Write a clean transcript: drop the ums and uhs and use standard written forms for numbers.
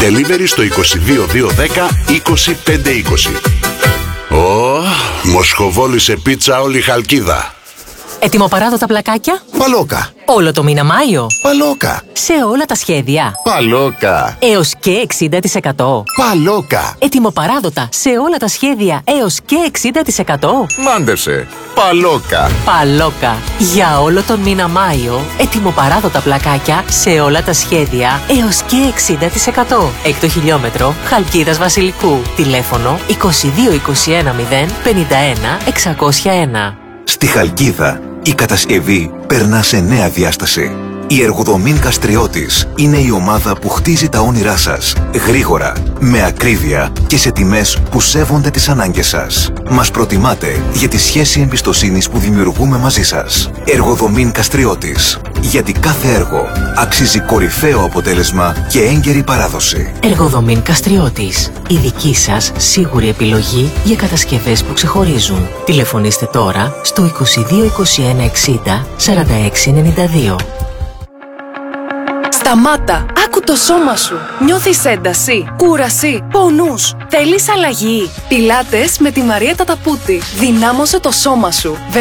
Delivery στο 22210 20520. Μοσχοβόλη σε πίτσα όλη Χαλκίδα. Ετοιμοπαράδοτα πλακάκια. Παλόκα. Όλο το μήνα Μάιο. Παλόκα. Σε όλα τα σχέδια. Παλόκα. Έως και 60%. Παλόκα. Ετοιμοπαράδοτα σε όλα τα σχέδια έως και 60%. Μάντεψε. Παλόκα. Παλόκα. Για όλο τον μήνα Μάιο. Ετοιμοπαράδοτα πλακάκια σε όλα τα σχέδια έως και 60%. Έκτο χιλιόμετρο Χαλκίδας Βασιλικού. Τηλέφωνο 2221 051 601. Στη Χαλκίδα, η κατασκευή περνά σε νέα διάσταση. Η Εργοδομήν Καστριώτης είναι η ομάδα που χτίζει τα όνειρά σας γρήγορα, με ακρίβεια και σε τιμές που σέβονται τις ανάγκες σας. Μας προτιμάτε για τη σχέση εμπιστοσύνης που δημιουργούμε μαζί σας. Εργοδομήν Καστριώτης. Γιατί κάθε έργο αξίζει κορυφαίο αποτέλεσμα και έγκαιρη παράδοση. Εργοδομήν Καστριώτης. Η δική σας σίγουρη επιλογή για κατασκευές που ξεχωρίζουν. Τηλεφωνήστε τώρα στο 2221 60 46 92. Σταμάτα! Άκου το σώμα σου! Νιώθεις ένταση, κούραση, πονούς. Θέλεις αλλαγή. Πιλάτες με τη Μαρία Ταταπούτη. Δυνάμωσε το σώμα σου.